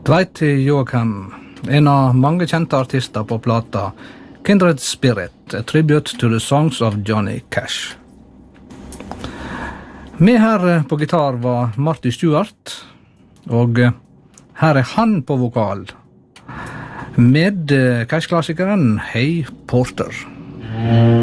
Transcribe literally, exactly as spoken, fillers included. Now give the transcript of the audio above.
Dwight Yoakam, en av mange kjente artister på plata Kindred Spirit, a tribute to the songs of Johnny Cash. Med her på gitar var Marty Stuart, og her er han på vokal, med Cash-klassikeren Hey Porter.